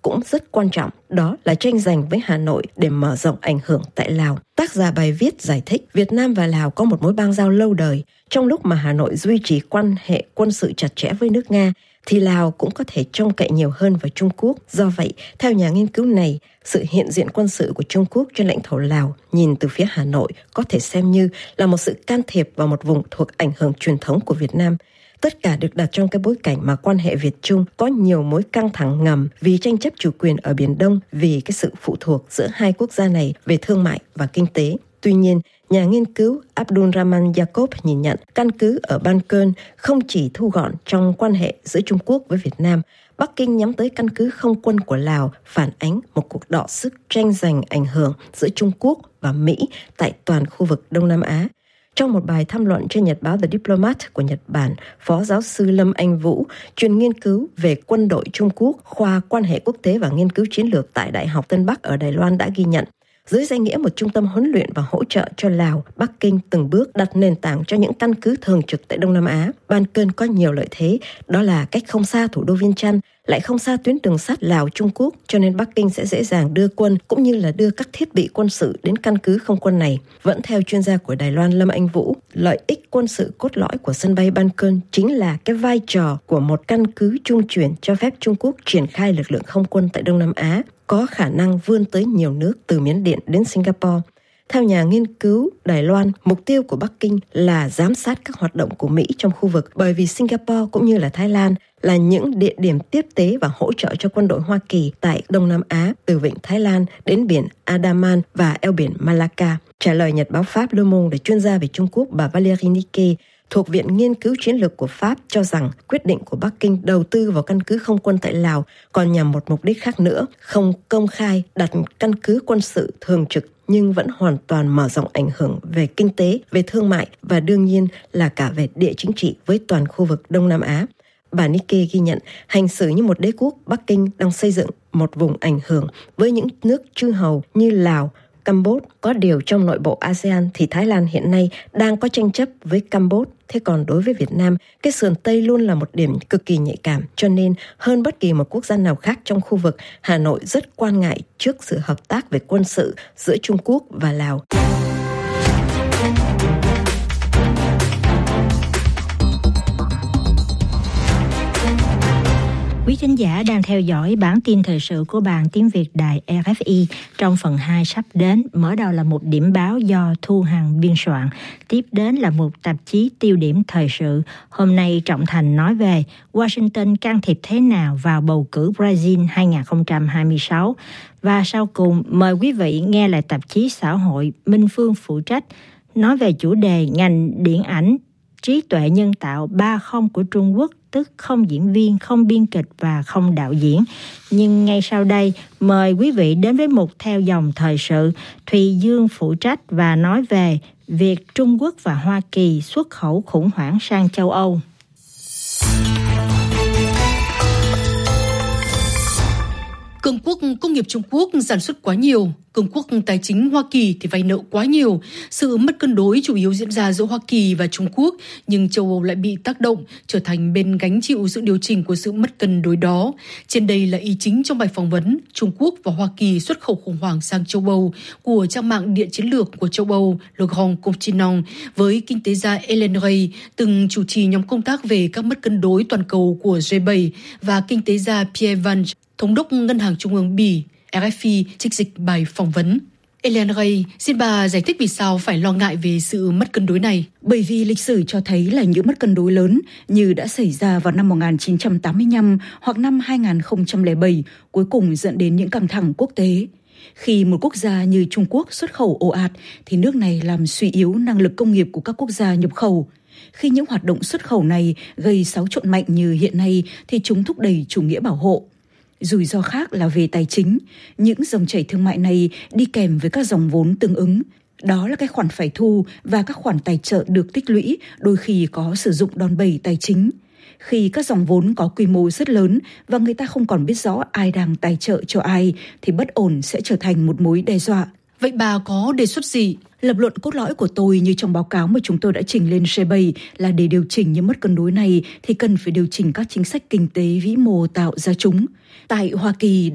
cũng rất quan trọng, đó là tranh giành với Hà Nội để mở rộng ảnh hưởng tại Lào. Tác giả bài viết giải thích Việt Nam và Lào có một mối bang giao lâu đời. Trong lúc mà Hà Nội duy trì quan hệ quân sự chặt chẽ với nước Nga, thì Lào cũng có thể trông cậy nhiều hơn vào Trung Quốc. Do vậy, theo nhà nghiên cứu này, sự hiện diện quân sự của Trung Quốc trên lãnh thổ Lào nhìn từ phía Hà Nội có thể xem như là một sự can thiệp vào một vùng thuộc ảnh hưởng truyền thống của Việt Nam. Tất cả được đặt trong cái bối cảnh mà quan hệ Việt-Trung có nhiều mối căng thẳng ngầm vì tranh chấp chủ quyền ở Biển Đông, vì cái sự phụ thuộc giữa hai quốc gia này về thương mại và kinh tế. Tuy nhiên, nhà nghiên cứu Abdulrahman Jacob nhìn nhận căn cứ ở Ban Cơn không chỉ thu gọn trong quan hệ giữa Trung Quốc với Việt Nam. Bắc Kinh nhắm tới căn cứ không quân của Lào phản ánh một cuộc đọ sức tranh giành ảnh hưởng giữa Trung Quốc và Mỹ tại toàn khu vực Đông Nam Á. Trong một bài tham luận trên nhật báo The Diplomat của Nhật Bản, Phó giáo sư Lâm Anh Vũ, chuyên nghiên cứu về quân đội Trung Quốc, khoa quan hệ quốc tế và nghiên cứu chiến lược tại Đại học Tân Bắc ở Đài Loan đã ghi nhận, dưới danh nghĩa một trung tâm huấn luyện và hỗ trợ cho Lào, Bắc Kinh từng bước đặt nền tảng cho những căn cứ thường trực tại Đông Nam Á. Ban Cơn có nhiều lợi thế, đó là cách không xa thủ đô Viêng Chăn, lại không xa tuyến đường sắt Lào-Trung Quốc, cho nên Bắc Kinh sẽ dễ dàng đưa quân cũng như là đưa các thiết bị quân sự đến căn cứ không quân này. Vẫn theo chuyên gia của Đài Loan Lâm Anh Vũ, lợi ích quân sự cốt lõi của sân bay Ban Cơn chính là cái vai trò của một căn cứ trung chuyển cho phép Trung Quốc triển khai lực lượng không quân tại Đông Nam Á, có khả năng vươn tới nhiều nước từ Miến Điện đến Singapore. Theo nhà nghiên cứu Đài Loan, mục tiêu của Bắc Kinh là giám sát các hoạt động của Mỹ trong khu vực, bởi vì Singapore cũng như là Thái Lan là những địa điểm tiếp tế và hỗ trợ cho quân đội Hoa Kỳ tại Đông Nam Á, từ vịnh Thái Lan đến biển Andaman và eo biển Malacca. Trả lời nhật báo Pháp Le Monde, chuyên gia về Trung Quốc bà Valérie Niquet thuộc Viện Nghiên cứu Chiến lược của Pháp cho rằng quyết định của Bắc Kinh đầu tư vào căn cứ không quân tại Lào còn nhằm một mục đích khác nữa, không công khai đặt căn cứ quân sự thường trực nhưng vẫn hoàn toàn mở rộng ảnh hưởng về kinh tế, về thương mại và đương nhiên là cả về địa chính trị với toàn khu vực Đông Nam Á. Bà Nikkei ghi nhận hành xử như một đế quốc, Bắc Kinh đang xây dựng một vùng ảnh hưởng với những nước chư hầu như Lào, Campuchia. Có điều trong nội bộ ASEAN thì Thái Lan hiện nay đang có tranh chấp với Campuchia. Thế còn đối với Việt Nam, cái sườn Tây luôn là một điểm cực kỳ nhạy cảm. Cho nên hơn bất kỳ một quốc gia nào khác trong khu vực, Hà Nội rất quan ngại trước sự hợp tác về quân sự giữa Trung Quốc và Lào. Quý khán giả đang theo dõi bản tin thời sự của Ban Tiếng Việt Đài RFI. Trong phần 2 sắp đến, mở đầu là một điểm báo do Thu Hằng biên soạn. Tiếp đến là một tạp chí tiêu điểm thời sự. Hôm nay Trọng Thành nói về Washington can thiệp thế nào vào bầu cử Brazil 2026. Và sau cùng, mời quý vị nghe lại tạp chí xã hội Minh Phương phụ trách nói về chủ đề ngành điện ảnh trí tuệ nhân tạo 3.0 của Trung Quốc, tức không diễn viên, không biên kịch và không đạo diễn. Nhưng ngay sau đây, mời quý vị đến với mục theo dòng thời sự. Thùy Dương phụ trách và nói về việc Trung Quốc và Hoa Kỳ xuất khẩu khủng hoảng sang châu Âu. Cường quốc công nghiệp Trung Quốc sản xuất quá nhiều, cường quốc tài chính Hoa Kỳ thì vay nợ quá nhiều. Sự mất cân đối chủ yếu diễn ra giữa Hoa Kỳ và Trung Quốc, nhưng châu Âu lại bị tác động, trở thành bên gánh chịu sự điều chỉnh của sự mất cân đối đó. Trên đây là ý chính trong bài phỏng vấn Trung Quốc và Hoa Kỳ xuất khẩu khủng hoảng sang châu Âu của trang mạng Địa chiến lược của châu Âu Le Grand Continent với kinh tế gia Ellen Ray, từng chủ trì nhóm công tác về các mất cân đối toàn cầu của G7, và kinh tế gia Pierre Vange, Thống đốc Ngân hàng Trung ương Bỉ. RFI trích dịch bài phỏng vấn. Ellen Ray, xin bà giải thích vì sao phải lo ngại về sự mất cân đối này. Bởi vì lịch sử cho thấy là những mất cân đối lớn như đã xảy ra vào năm 1985 hoặc năm 2007 cuối cùng dẫn đến những căng thẳng quốc tế. Khi một quốc gia như Trung Quốc xuất khẩu ồ ạt thì nước này làm suy yếu năng lực công nghiệp của các quốc gia nhập khẩu. Khi những hoạt động xuất khẩu này gây xáo trộn mạnh như hiện nay thì chúng thúc đẩy chủ nghĩa bảo hộ. Rủi ro khác là về tài chính, những dòng chảy thương mại này đi kèm với các dòng vốn tương ứng. Đó là các khoản phải thu và các khoản tài trợ được tích lũy, đôi khi có sử dụng đòn bẩy tài chính. Khi các dòng vốn có quy mô rất lớn và người ta không còn biết rõ ai đang tài trợ cho ai thì bất ổn sẽ trở thành một mối đe dọa. Vậy bà có đề xuất gì? Lập luận cốt lõi của tôi như trong báo cáo mà chúng tôi đã trình lên G7 là để điều chỉnh những mất cân đối này thì cần phải điều chỉnh các chính sách kinh tế vĩ mô tạo ra chúng. Tại Hoa Kỳ,